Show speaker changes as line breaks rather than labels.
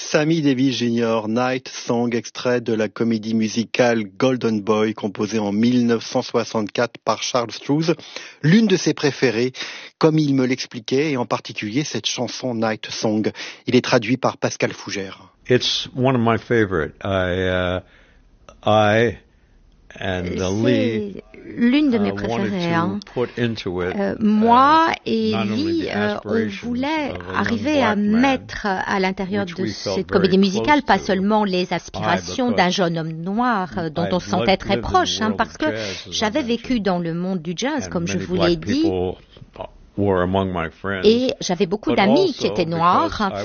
Sammy Davis Jr., Night Song, extrait de la comédie musicale Golden Boy, composée en 1964 par Charles Strouse, l'une de ses préférées, comme il me l'expliquait, et en particulier cette chanson Night Song. Il est traduit par Pascal Fougère.
It's one of my favorite. I and Lee
l'une de mes préférées. Moi et Lee, on voulait arriver à mettre à l'intérieur de cette comédie musicale pas seulement les aspirations d'un jeune homme noir dont on se sentait très proche, parce que j'avais vécu dans le monde du jazz, comme je vous l'ai dit, et j'avais beaucoup d'amis qui étaient noirs,